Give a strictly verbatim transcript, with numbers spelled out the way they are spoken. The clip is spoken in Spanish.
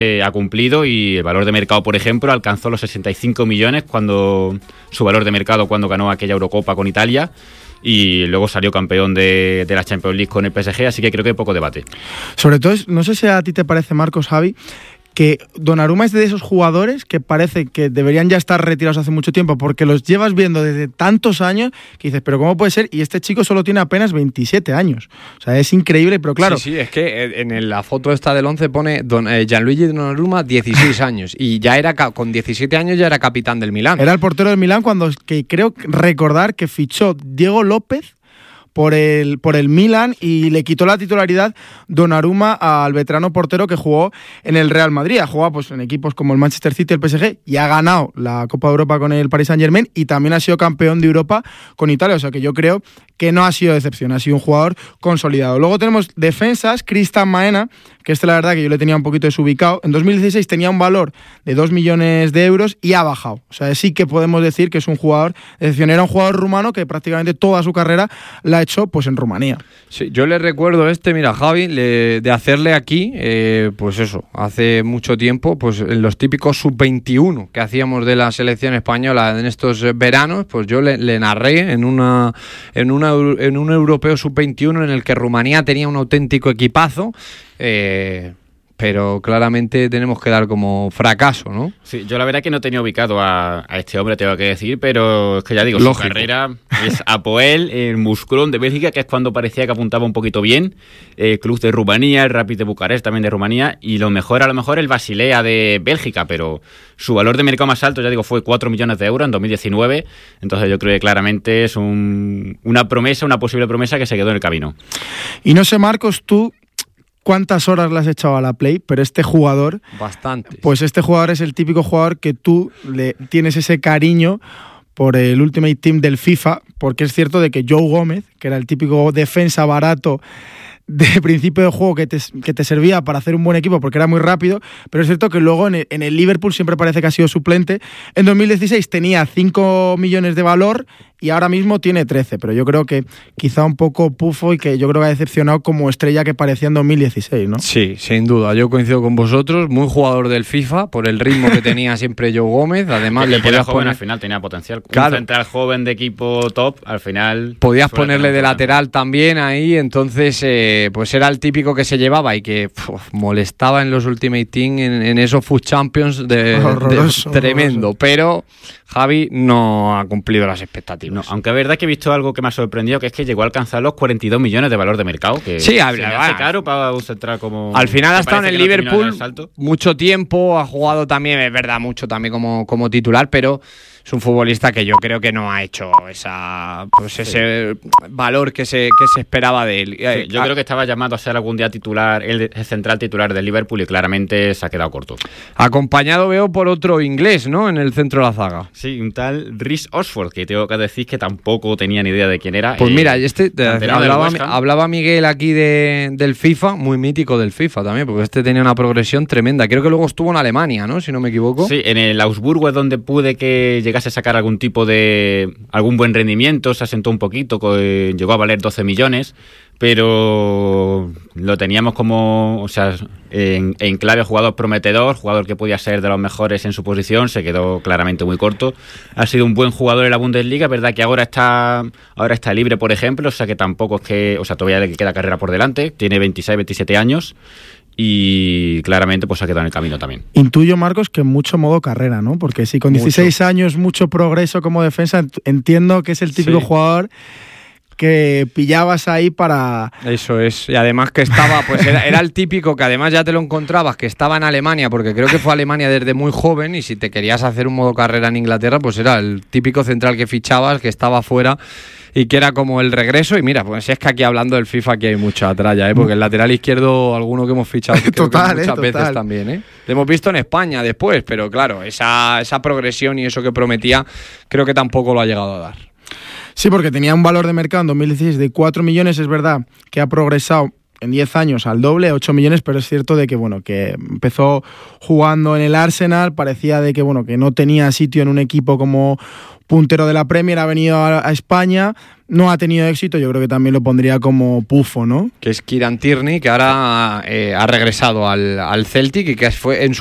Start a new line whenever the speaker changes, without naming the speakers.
eh, ha cumplido y el valor de mercado, por ejemplo, alcanzó los sesenta y cinco millones cuando su valor de mercado cuando ganó aquella Eurocopa con Italia. Y luego salió campeón de, de la Champions League con el P S G, así que creo que hay poco debate.
Sobre todo, no sé si a ti te parece, Marcos, Javi, que Donnarumma es de esos jugadores que parece que deberían ya estar retirados hace mucho tiempo, porque los llevas viendo desde tantos años que dices, pero ¿cómo puede ser? Y este chico solo tiene apenas veintisiete años. O sea, es increíble, pero claro.
Sí, sí, es que en la foto esta del once pone don, eh, Gianluigi Donnarumma, dieciséis años, y ya era con diecisiete años ya era capitán del Milán.
Era el portero del Milán cuando, que creo recordar que fichó Diego López por el, por el Milan y le quitó la titularidad Donnarumma al veterano portero que jugó en el Real Madrid. Ha jugado pues, en equipos como el Manchester City, el P S G, y ha ganado la Copa de Europa con el Paris Saint-Germain y también ha sido campeón de Europa con Italia. O sea que yo creo que no ha sido decepción, ha sido un jugador consolidado. Luego tenemos defensas, Cristian Maena, que este la verdad que yo le tenía un poquito desubicado. En dos mil dieciséis tenía un valor de dos millones de euros y ha bajado. O sea, sí que podemos decir que es un jugador de excepción. Era un jugador rumano que prácticamente toda su carrera la ha hecho pues en Rumanía.
Sí, yo le recuerdo este, mira, Javi, le, de hacerle aquí, eh, pues eso, hace mucho tiempo, pues en los típicos sub veintiuno que hacíamos de la selección española en estos veranos, pues yo le, le narré en una en una en un europeo sub veintiuno en el que Rumanía tenía un auténtico equipazo, eh, pero claramente tenemos que dar como fracaso, ¿no?
Sí, yo la verdad que no tenía ubicado a, a este hombre, tengo que decir, pero es que ya digo,
Lógico.
Su carrera es Apoel, el Muscrón de Bélgica, que es cuando parecía que apuntaba un poquito bien, el club de Rumanía, el Rapid de Bucarest también de Rumanía, y lo mejor a lo mejor el Basilea de Bélgica, pero su valor de mercado más alto, ya digo, fue cuatro millones de euros en dos mil diecinueve, entonces yo creo que claramente es un, una promesa, una posible promesa que se quedó en el camino.
Y no sé, Marcos, tú cuántas horas le has echado a la Play, pero este jugador,
bastante.
Pues este jugador es el típico jugador que tú le tienes ese cariño por el Ultimate Team del FIFA, porque es cierto de que Joe Gómez, que era el típico defensa barato de principio de juego que te, que te servía para hacer un buen equipo porque era muy rápido, pero es cierto que luego en el, en el Liverpool siempre parece que ha sido suplente. En dos mil dieciséis tenía cinco millones de valor y ahora mismo tiene trece, pero yo creo que quizá un poco pufo y que yo creo que ha decepcionado como estrella que parecía en dos mil dieciséis, ¿no?
Sí, sin duda, yo coincido con vosotros, muy jugador del FIFA por el ritmo que tenía siempre Joe Gómez, además le podías
joven,
poner...
al final tenía potencial,
claro.
Un central joven de equipo top, al final
podías ponerle de lateral también ahí, entonces eh, pues era el típico que se llevaba y que uf, molestaba en los Ultimate Team, en, en esos Food Champions de,
horroroso,
de, tremendo,
horroroso.
Pero Javi no ha cumplido las expectativas.
No, aunque es verdad que he visto algo que me ha sorprendido, que es que llegó a alcanzar los cuarenta y dos millones de valor de mercado, que
sí,
se
habla,
me hace caro para un central como...
Al final ha estado en el
no
Liverpool mucho tiempo, ha jugado también, es verdad, mucho también como, como titular, pero es un futbolista que yo creo que no ha hecho esa pues ese sí. valor que se, que se esperaba de él.
Sí, yo ah, creo que estaba llamado a ser algún día titular, el, el central titular del Liverpool y claramente se ha quedado corto.
Acompañado veo por otro inglés, ¿no? En el centro de la zaga.
Sí, un tal Reece Oxford, que tengo que decir que tampoco tenía ni idea de quién era.
Pues
eh,
mira, este hablaba, hablaba Miguel aquí de, del FIFA, muy mítico del FIFA también, porque este tenía una progresión tremenda. Creo que luego estuvo en Alemania, ¿no? Si no me equivoco.
Sí, en el Augsburgo es donde pude que llegase a sacar algún tipo de... algún buen rendimiento, se asentó un poquito, llegó a valer doce millones, pero lo teníamos como, o sea, en, en clave jugador prometedor, jugador que podía ser de los mejores en su posición, se quedó claramente muy corto. Ha sido un buen jugador en la Bundesliga, es verdad que ahora está ahora está libre, por ejemplo, o sea que tampoco es que, o sea, todavía le queda carrera por delante, tiene veintiséis, veintisiete años. Y claramente pues ha quedado en el camino también.
Intuyo, Marcos, que mucho modo carrera, ¿no? Porque si con dieciséis mucho. años, mucho progreso como defensa, entiendo que es el típico sí. jugador que pillabas ahí para...
Eso es, y además que estaba, pues era, era el típico que además ya te lo encontrabas, que estaba en Alemania, porque creo que fue a Alemania desde muy joven, y si te querías hacer un modo carrera en Inglaterra, pues era el típico central que fichabas, que estaba fuera y que era como el regreso. Y mira, pues es que aquí hablando del FIFA aquí hay mucha tralla, ¿eh? Porque el lateral izquierdo, alguno que hemos fichado
total,
que muchas
eh,
veces
total.
también, ¿eh? Lo hemos visto en España después, pero claro, esa, esa progresión y eso que prometía, creo que tampoco lo ha llegado a dar.
Sí, porque tenía un valor de mercado en dos mil dieciséis de cuatro millones, es verdad que ha progresado en diez años al doble, ocho millones, pero es cierto de que, bueno, que empezó jugando en el Arsenal, parecía de que, bueno, que no tenía sitio en un equipo como puntero de la Premier, ha venido a, a España, no ha tenido éxito, yo creo que también lo pondría como pufo, ¿no?
Que es Kieran Tierney, que ahora eh, ha regresado al, al Celtic y que fue en su